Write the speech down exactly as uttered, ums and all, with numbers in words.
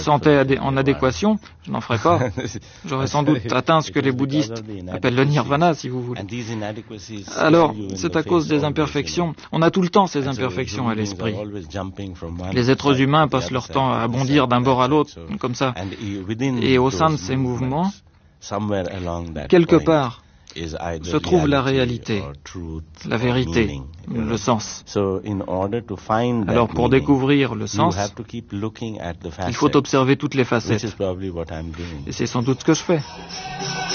sentais adé en adéquation, je n'en ferais pas. J'aurais sans doute atteint ce que les bouddhistes appellent le nirvana, si vous voulez. Alors, c'est à cause des imperfections. On a tout le temps ces imperfections à l'esprit. Les êtres humains passent leur temps à bondir d'un bord à l'autre, comme ça. Et au sein de ces mouvements, quelque part, se trouve la réalité, la vérité, le sens. Alors pour découvrir le sens, il faut observer toutes les facettes. Et c'est sans doute ce que je fais.